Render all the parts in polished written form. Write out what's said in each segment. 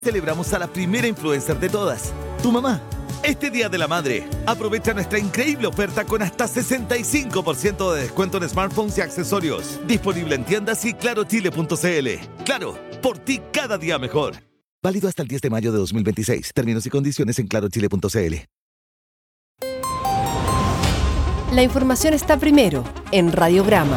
Celebramos a la primera influencer de todas, tu mamá. Este Día de la Madre, aprovecha nuestra increíble oferta con hasta 65% de descuento en smartphones y accesorios. Disponible en tiendas y clarochile.cl. Claro, por ti cada día mejor. Válido hasta el 10 de mayo de 2026. Términos y condiciones en clarochile.cl. La información está primero en Radiograma.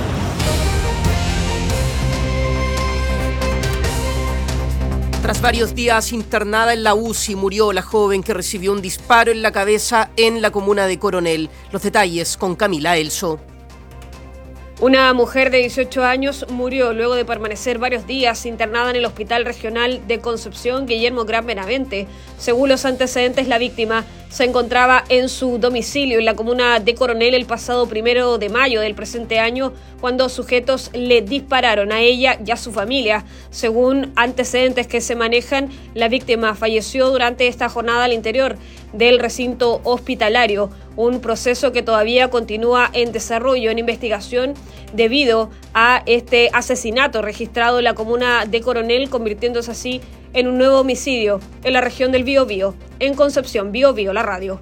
Tras varios días internada en la UCI, murió la joven que recibió un disparo en la cabeza en la comuna de Coronel. Los detalles con Camila Elso. Una mujer de 18 años murió luego de permanecer varios días internada en el Hospital Regional de Concepción Guillermo Gran Benavente. Según los antecedentes, la víctima se encontraba en su domicilio en la comuna de Coronel el pasado 1 de mayo del presente año, cuando sujetos le dispararon a ella y a su familia. Según antecedentes que se manejan, la víctima falleció durante esta jornada al interior del recinto hospitalario, un proceso que todavía continúa en desarrollo, en investigación, debido a este asesinato registrado en la comuna de Coronel, convirtiéndose así en un nuevo homicidio en la región del Biobío. En Concepción, Biobío, la radio.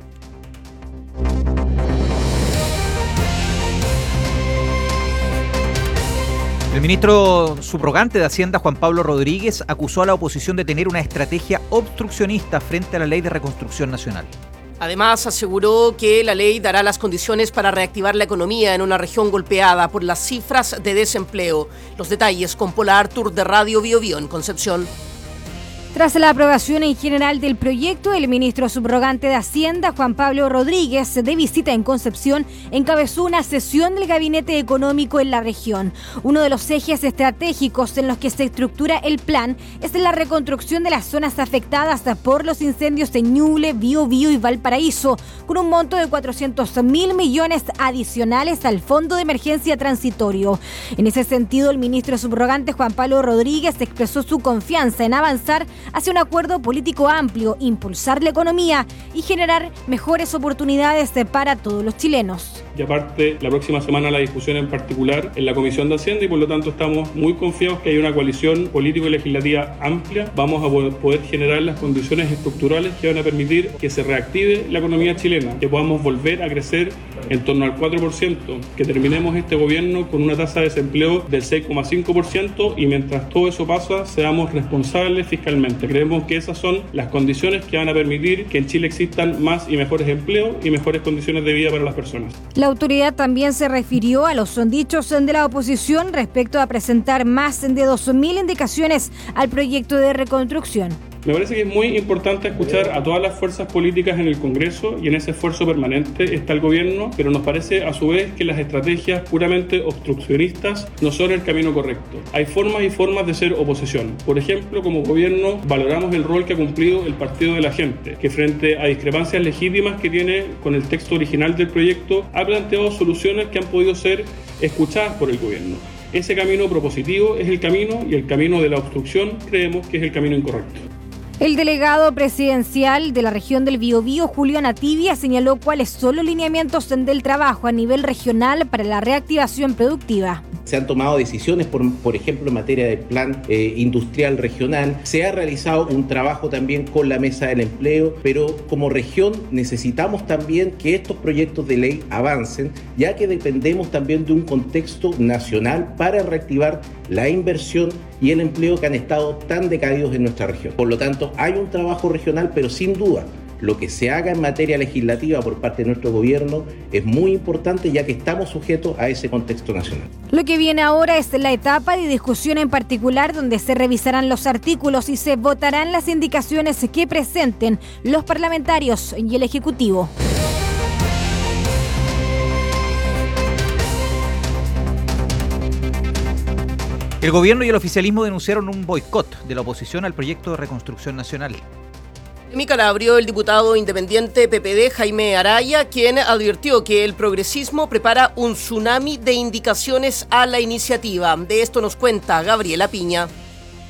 El ministro subrogante de Hacienda, Juan Pablo Rodríguez, acusó a la oposición de tener una estrategia obstruccionista frente a la Ley de Reconstrucción Nacional. Además, aseguró que la ley dará las condiciones para reactivar la economía en una región golpeada por las cifras de desempleo. Los detalles con Pola Artur de Radio Biobío en Concepción. Tras la aprobación en general del proyecto, el ministro subrogante de Hacienda, Juan Pablo Rodríguez, de visita en Concepción, encabezó una sesión del Gabinete Económico en la región. Uno de los ejes estratégicos en los que se estructura el plan es la reconstrucción de las zonas afectadas por los incendios de Ñuble, Biobío y Valparaíso, con un monto de 400.000 millones adicionales al Fondo de Emergencia Transitorio. En ese sentido, el ministro subrogante, Juan Pablo Rodríguez, expresó su confianza en avanzar hacia un acuerdo político amplio, impulsar la economía y generar mejores oportunidades para todos los chilenos. Y aparte, la próxima semana la discusión en particular en la Comisión de Hacienda, y por lo tanto estamos muy confiados que hay una coalición político y legislativa amplia. Vamos a poder generar las condiciones estructurales que van a permitir que se reactive la economía chilena, que podamos volver a crecer en torno al 4%, que terminemos este gobierno con una tasa de desempleo del 6,5% y mientras todo eso pasa, seamos responsables fiscalmente. Creemos que esas son las condiciones que van a permitir que en Chile existan más y mejores empleos y mejores condiciones de vida para las personas. La autoridad también se refirió a los dichos de la oposición respecto a presentar más de 2.000 indicaciones al proyecto de reconstrucción. Me parece que es muy importante escuchar a todas las fuerzas políticas en el Congreso y en ese esfuerzo permanente está el gobierno, pero nos parece a su vez que las estrategias puramente obstruccionistas no son el camino correcto. Hay formas y formas de ser oposición. Por ejemplo, como gobierno valoramos el rol que ha cumplido el Partido de la Gente, que frente a discrepancias legítimas que tiene con el texto original del proyecto, ha planteado soluciones que han podido ser escuchadas por el gobierno. Ese camino propositivo es el camino y el camino de la obstrucción creemos que es el camino incorrecto. El delegado presidencial de la región del Biobío, Julio Nativia, señaló cuáles son los lineamientos del trabajo a nivel regional para la reactivación productiva. Se han tomado decisiones, por ejemplo, en materia del plan industrial regional. Se ha realizado un trabajo también con la Mesa del Empleo, pero como región necesitamos también que estos proyectos de ley avancen, ya que dependemos también de un contexto nacional para reactivar la inversión y el empleo que han estado tan decaídos en nuestra región. Por lo tanto, hay un trabajo regional, pero sin duda, lo que se haga en materia legislativa por parte de nuestro gobierno es muy importante ya que estamos sujetos a ese contexto nacional. Lo que viene ahora es la etapa de discusión en particular donde se revisarán los artículos y se votarán las indicaciones que presenten los parlamentarios y el Ejecutivo. El gobierno y el oficialismo denunciaron un boicot de la oposición al proyecto de reconstrucción nacional. En Calabria, el diputado independiente PPD Jaime Araya, quien advirtió que el progresismo prepara un tsunami de indicaciones a la iniciativa. De esto nos cuenta Gabriela Piña.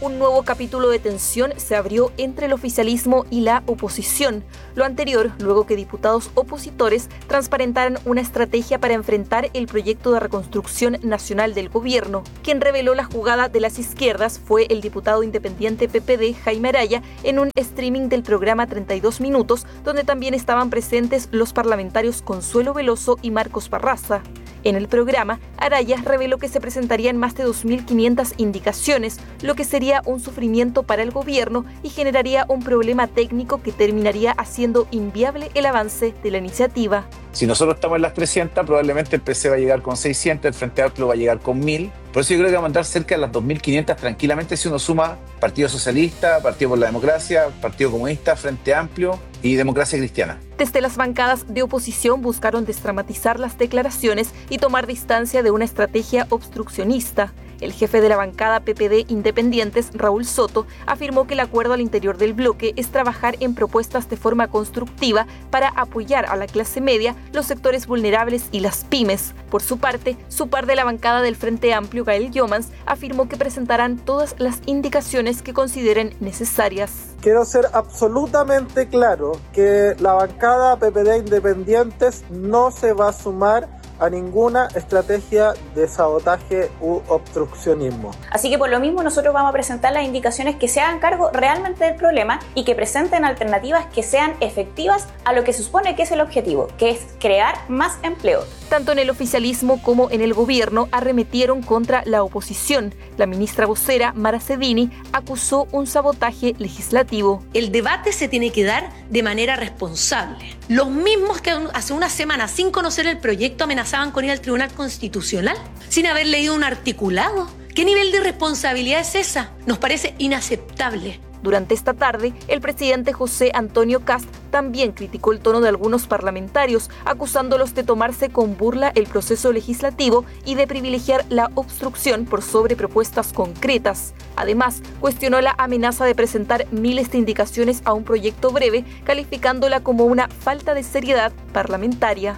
un nuevo capítulo de tensión se abrió entre el oficialismo y la oposición. Lo anterior, luego que diputados opositores transparentaran una estrategia para enfrentar el proyecto de reconstrucción nacional del gobierno. Quien reveló la jugada de las izquierdas fue el diputado independiente PPD, Jaime Araya, en un streaming del programa 32 Minutos, donde también estaban presentes los parlamentarios Consuelo Veloso y Marcos Barraza. En el programa, Araya reveló que se presentarían más de 2.500 indicaciones, lo que sería un sufrimiento para el gobierno y generaría un problema técnico que terminaría haciendo inviable el avance de la iniciativa. Si nosotros estamos en las 300, probablemente el PC va a llegar con 600, el Frente Amplio va a llegar con 1.000. Por eso yo creo que va a mandar cerca de las 2.500 tranquilamente si uno suma Partido Socialista, Partido por la Democracia, Partido Comunista, Frente Amplio y Democracia Cristiana. Desde las bancadas de oposición buscaron desdramatizar las declaraciones y tomar distancia de una estrategia obstruccionista. El jefe de la bancada PPD Independientes, Raúl Soto, afirmó que el acuerdo al interior del bloque es trabajar en propuestas de forma constructiva para apoyar a la clase media, los sectores vulnerables y las pymes. Por su parte, su par de la bancada del Frente Amplio, Gael Yomans, afirmó que presentarán todas las indicaciones que consideren necesarias. Quiero ser absolutamente claro que la bancada PPD Independientes no se va a sumar a ninguna estrategia de sabotaje u obstruccionismo. Así que por lo mismo nosotros vamos a presentar las indicaciones que se hagan cargo realmente del problema y que presenten alternativas que sean efectivas a lo que se supone que es el objetivo, que es crear más empleo. Tanto en el oficialismo como en el gobierno arremetieron contra la oposición. La ministra vocera, Mara Cedini, acusó un sabotaje legislativo. El debate se tiene que dar de manera responsable. Los mismos que hace una semana, sin conocer el proyecto, amenazaban con ir al Tribunal Constitucional, sin haber leído un articulado. ¿Qué nivel de responsabilidad es esa? Nos parece inaceptable. Durante esta tarde, el presidente José Antonio Kast también criticó el tono de algunos parlamentarios, acusándolos de tomarse con burla el proceso legislativo y de privilegiar la obstrucción por sobre propuestas concretas. Además, cuestionó la amenaza de presentar miles de indicaciones a un proyecto breve, calificándola como una falta de seriedad parlamentaria.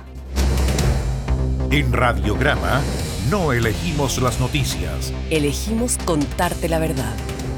En Radiograma, no elegimos las noticias. Elegimos contarte la verdad.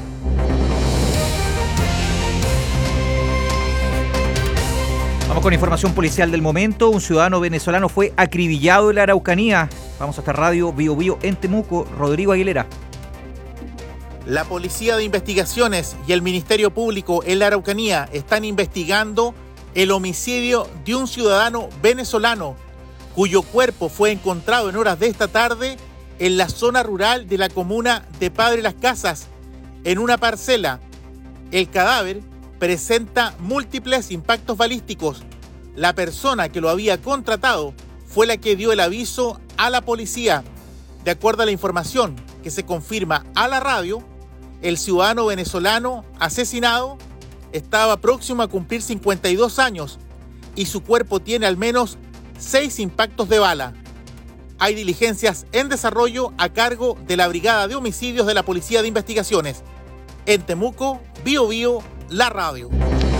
Vamos con información policial del momento. Un ciudadano venezolano fue acribillado en la Araucanía. Vamos hasta Radio Bio Bio en Temuco. Rodrigo Aguilera. La Policía de Investigaciones y el Ministerio Público en la Araucanía están investigando el homicidio de un ciudadano venezolano cuyo cuerpo fue encontrado en horas de esta tarde en la zona rural de la comuna de Padre Las Casas, en una parcela. El cadáver presenta múltiples impactos balísticos. La persona que lo había contratado fue la que dio el aviso a la policía. De acuerdo a la información que se confirma a la radio, el ciudadano venezolano asesinado estaba próximo a cumplir 52 años y su cuerpo tiene al menos 6 impactos de bala. Hay diligencias en desarrollo a cargo de la Brigada de Homicidios de la Policía de Investigaciones. En Temuco, Bio Bio, la radio.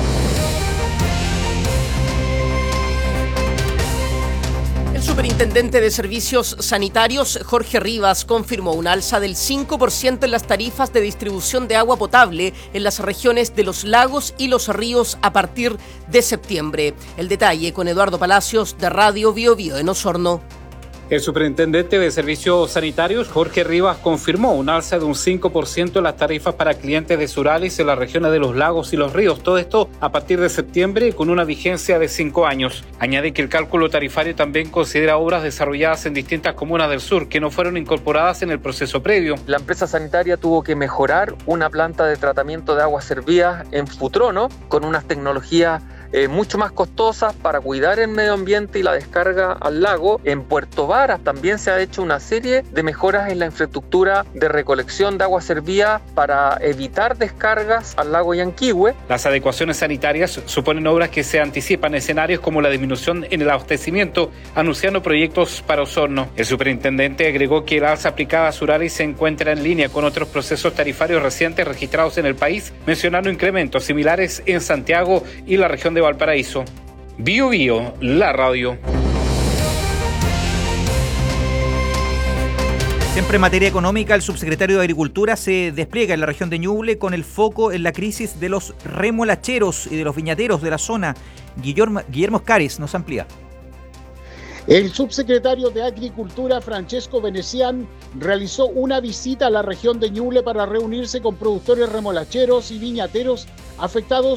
El superintendente de Servicios Sanitarios, Jorge Rivas, confirmó un alza del 5% en las tarifas de distribución de agua potable en las regiones de los lagos y los ríos a partir de septiembre. El detalle con Eduardo Palacios de Radio Bio Bio en Osorno. El superintendente de Servicios Sanitarios, Jorge Rivas, confirmó un alza de un 5% en las tarifas para clientes de Suralis en las regiones de los lagos y los ríos. Todo esto a partir de septiembre con una vigencia de 5 años. Añade que el cálculo tarifario también considera obras desarrolladas en distintas comunas del sur que no fueron incorporadas en el proceso previo. La empresa sanitaria tuvo que mejorar una planta de tratamiento de aguas servidas en Futrono con unas tecnologías mucho más costosas para cuidar el medio ambiente y la descarga al lago. En Puerto Varas también se ha hecho una serie de mejoras en la infraestructura de recolección de agua servida para evitar descargas al lago Yanquihue. Las adecuaciones sanitarias suponen obras que se anticipan escenarios como la disminución en el abastecimiento, anunciando proyectos para Osorno. El superintendente agregó que el alza aplicada a Suralis se encuentra en línea con otros procesos tarifarios recientes registrados en el país, mencionando incrementos similares en Santiago y la región de Valparaíso. Bio Bio, la radio. Siempre en materia económica, el subsecretario de Agricultura se despliega en la región de Ñuble con el foco en la crisis de los remolacheros y de los viñateros de la zona. Guillermo Caris nos amplía. El subsecretario de Agricultura, Francesco Venecián, realizó una visita a la región de Ñuble para reunirse con productores remolacheros y viñateros afectados